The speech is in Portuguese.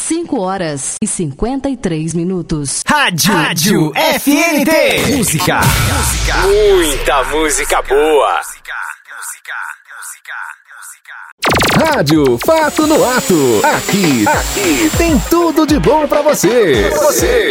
5h53. Rádio FNT. Música. Muita música boa. Rádio Fato no Ato. Aqui tem tudo de bom pra você.